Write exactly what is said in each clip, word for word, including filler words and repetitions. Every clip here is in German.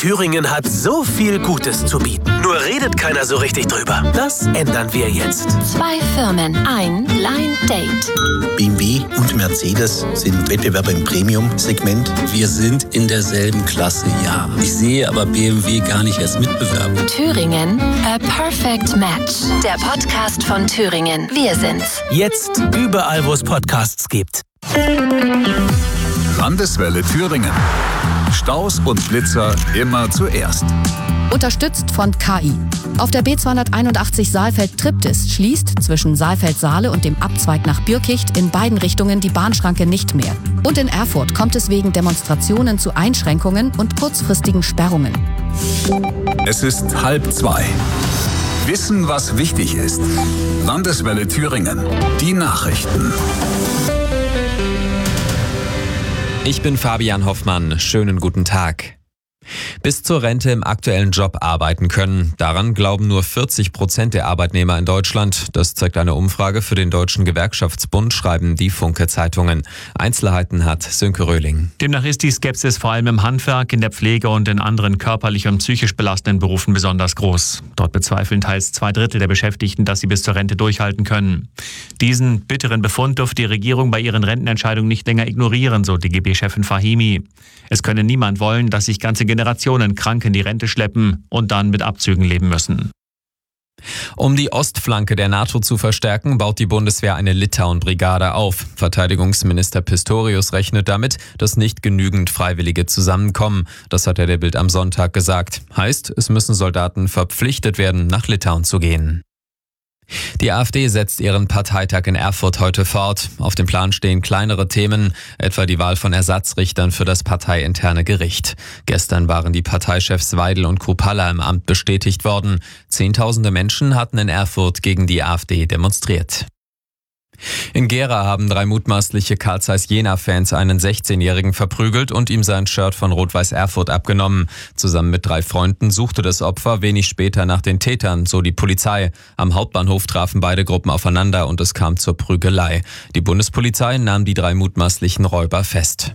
Thüringen hat so viel Gutes zu bieten. Nur redet keiner so richtig drüber. Das ändern wir jetzt. Zwei Firmen, ein Blind Date. B M W und Mercedes sind Wettbewerber im Premium-Segment. Wir sind in derselben Klasse, ja. Ich sehe aber B M W gar nicht als Mitbewerber. Thüringen, a perfect match. Der Podcast von Thüringen. Wir sind's. Jetzt überall, wo es Podcasts gibt. Landeswelle Thüringen. Staus und Blitzer immer zuerst. Unterstützt von K I. Auf der B zweihunderteinundachtzig Saalfeld-Triptis schließt zwischen Saalfeld-Saale und dem Abzweig nach Birkicht in beiden Richtungen die Bahnschranke nicht mehr. Und in Erfurt kommt es wegen Demonstrationen zu Einschränkungen und kurzfristigen Sperrungen. Es ist halb zwei. Wissen, was wichtig ist. Landeswelle Thüringen. Die Nachrichten. Ich bin Fabian Hoffmann. Schönen guten Tag. Bis zur Rente im aktuellen Job arbeiten können. Daran glauben nur vierzig Prozent der Arbeitnehmer in Deutschland. Das zeigt eine Umfrage für den Deutschen Gewerkschaftsbund, schreiben die Funke-Zeitungen. Einzelheiten hat Sönke Röhling. Demnach ist die Skepsis vor allem im Handwerk, in der Pflege und in anderen körperlich und psychisch belastenden Berufen besonders groß. Dort bezweifeln teils zwei Drittel der Beschäftigten, dass sie bis zur Rente durchhalten können. Diesen bitteren Befund dürfte die Regierung bei ihren Rentenentscheidungen nicht länger ignorieren, so D G B-Chefin Fahimi. Es könne niemand wollen, dass sich ganze Generationen krank in die Rente schleppen und dann mit Abzügen leben müssen. Um die Ostflanke der NATO zu verstärken, baut die Bundeswehr eine Litauen-Brigade auf. Verteidigungsminister Pistorius rechnet damit, dass nicht genügend Freiwillige zusammenkommen. Das hat er der Bild am Sonntag gesagt. Heißt, es müssen Soldaten verpflichtet werden, nach Litauen zu gehen. Die AfD setzt ihren Parteitag in Erfurt heute fort. Auf dem Plan stehen kleinere Themen, etwa die Wahl von Ersatzrichtern für das parteiinterne Gericht. Gestern waren die Parteichefs Weidel und Kruppalla im Amt bestätigt worden. Zehntausende Menschen hatten in Erfurt gegen die AfD demonstriert. In Gera haben drei mutmaßliche Carl Zeiss Jena-Fans einen sechzehnjährigen verprügelt und ihm sein Shirt von Rot-Weiß Erfurt abgenommen. Zusammen mit drei Freunden suchte das Opfer wenig später nach den Tätern, so die Polizei. Am Hauptbahnhof trafen beide Gruppen aufeinander und es kam zur Prügelei. Die Bundespolizei nahm die drei mutmaßlichen Räuber fest.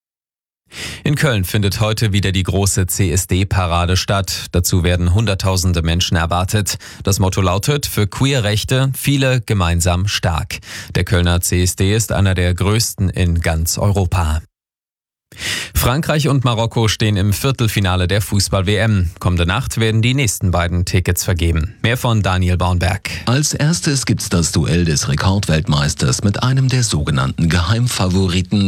In Köln findet heute wieder die große C S D-Parade statt. Dazu werden Hunderttausende Menschen erwartet. Das Motto lautet: für Queerrechte, viele gemeinsam stark. Der Kölner C S D ist einer der größten in ganz Europa. Frankreich und Marokko stehen im Viertelfinale der Fußball-W M. Kommende Nacht werden die nächsten beiden Tickets vergeben. Mehr von Daniel Baunberg. Als erstes gibt's das Duell des Rekordweltmeisters mit einem der sogenannten Geheimfavoriten.